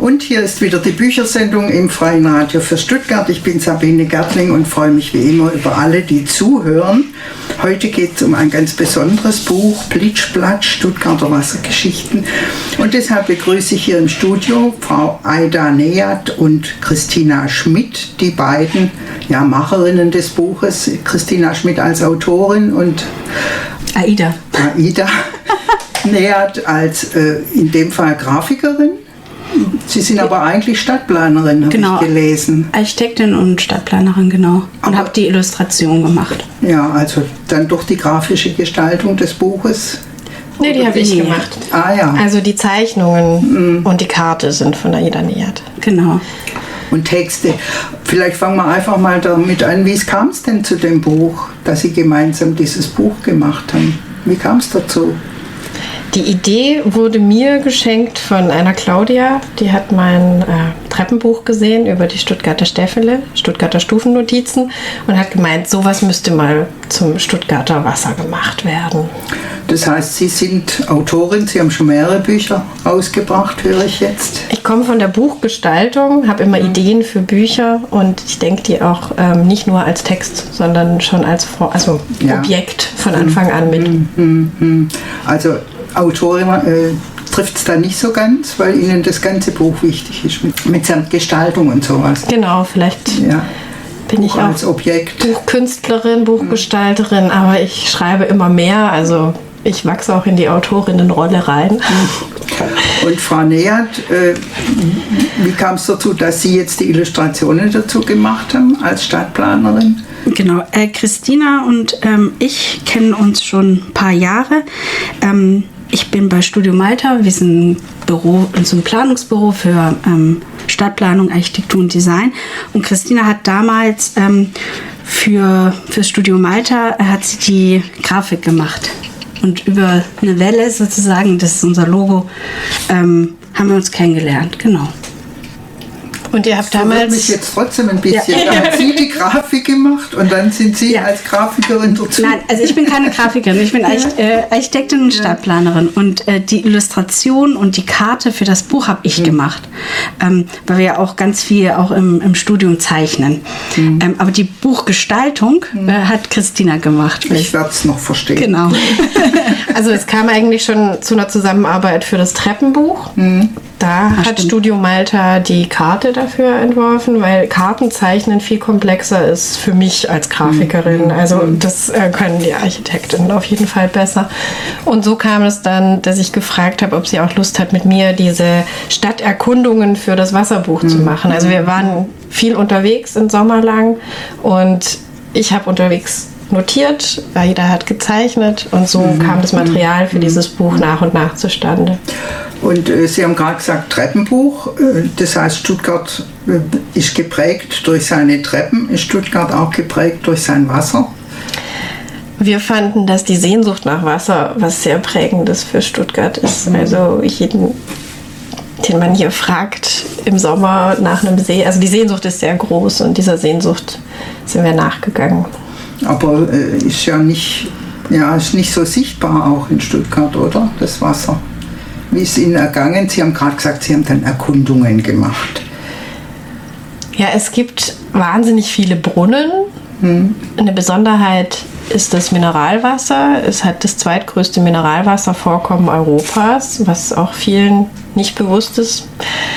Und hier ist wieder die Büchersendung im Freien Radio für Stuttgart. Ich bin Sabine Gertling und freue mich wie immer über alle, die zuhören. Heute geht es um ein ganz besonderes Buch, Plitsch-Platsch, Stuttgarter Wassergeschichten. Und deshalb begrüße ich hier im Studio Frau Aida Neath und Christina Schmidt, die beiden Macherinnen des Buches. Christina Schmidt als Autorin und Aida Neath als in dem Fall Grafikerin. Sie sind aber eigentlich Stadtplanerin, habe ich gelesen. Architektin und Stadtplanerin, genau. Und habe die Illustration gemacht. Ja, also dann durch die grafische Gestaltung des Buches. Nee, die habe ich gemacht. Ah ja. Also die Zeichnungen und die Karte sind von Aida Neath. Genau. Und Texte. Vielleicht fangen wir einfach mal damit an. Wie kam es denn zu dem Buch, dass Sie gemeinsam dieses Buch gemacht haben? Wie kam es dazu? Die Idee wurde mir geschenkt von einer Claudia, die hat mein Treppenbuch gesehen über die Stuttgarter Stäffele, Stuttgarter Stufennotizen und hat gemeint, sowas müsste mal zum Stuttgarter Wasser gemacht werden. Das heißt, Sie sind Autorin, Sie haben schon mehrere Bücher rausgebracht, höre ich jetzt. Ich komme von der Buchgestaltung, habe immer Ideen für Bücher und ich denke die auch nicht nur als Text, sondern schon als Objekt von Anfang an mit. Also Autorin trifft es da nicht so ganz, weil Ihnen das ganze Buch wichtig ist, mit seiner Gestaltung und sowas. Genau, vielleicht bin ich auch als Objekt. Buchkünstlerin, Buchgestalterin, aber ich schreibe immer mehr, also ich wachse auch in die Autorinnenrolle rein. Und Frau Neath, wie kam es dazu, dass Sie jetzt die Illustrationen dazu gemacht haben als Stadtplanerin? Genau, Christina und ich kennen uns schon ein paar Jahre. Ich bin bei Studio Malta, wir sind ein Planungsbüro für Stadtplanung, Architektur und Design. Und Christina hat damals für Studio Malta hat sie die Grafik gemacht. Und über eine Welle sozusagen, das ist unser Logo, haben wir uns kennengelernt, genau. Und ihr habt damals... mich jetzt trotzdem ein bisschen. Da hat sie die Grafik gemacht und dann sind Sie als Grafikerin dazu. Nein, also ich bin keine Grafikerin, ich bin Architektin und Stadtplanerin. Und die Illustration und die Karte für das Buch habe ich gemacht, weil wir ja auch ganz viel auch im Studium zeichnen. Aber die Buchgestaltung hat Christina gemacht. Ich werde es noch verstehen. Genau. Also es kam eigentlich schon zu einer Zusammenarbeit für das Treppenbuch. Da hat Studio Malta die Karte dafür entworfen, weil Kartenzeichnen viel komplexer ist für mich als Grafikerin. Also das können die Architektinnen auf jeden Fall besser. Und so kam es dann, dass ich gefragt habe, ob sie auch Lust hat, mit mir diese Stadterkundungen für das Wasserbuch zu machen. Also wir waren viel unterwegs im Sommer lang und ich habe unterwegs notiert, Aida hat gezeichnet und so kam das Material für dieses Buch nach und nach zustande. Und Sie haben gerade gesagt Treppenbuch, das heißt Stuttgart ist geprägt durch seine Treppen, ist Stuttgart auch geprägt durch sein Wasser? Wir fanden, dass die Sehnsucht nach Wasser was sehr Prägendes für Stuttgart ist. Also jeden, den man hier fragt im Sommer nach einem See, also die Sehnsucht ist sehr groß und dieser Sehnsucht sind wir nachgegangen. Aber ist ist nicht so sichtbar auch in Stuttgart, oder? Das Wasser. Wie ist es Ihnen ergangen? Sie haben gerade gesagt, Sie haben dann Erkundungen gemacht. Ja, es gibt wahnsinnig viele Brunnen. Eine Besonderheit ist das Mineralwasser. Es hat das zweitgrößte Mineralwasservorkommen Europas, was auch vielen nicht bewusst ist.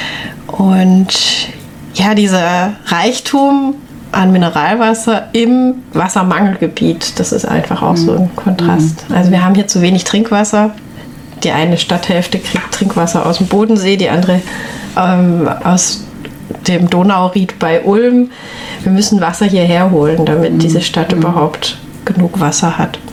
Und ja, dieser Reichtum an Mineralwasser im Wassermangelgebiet, das ist einfach auch so ein Kontrast. Also wir haben hier zu wenig Trinkwasser. Die eine Stadthälfte kriegt Trinkwasser aus dem Bodensee, die andere aus dem Donauried bei Ulm. Wir müssen Wasser hierher holen, damit diese Stadt überhaupt genug Wasser hat.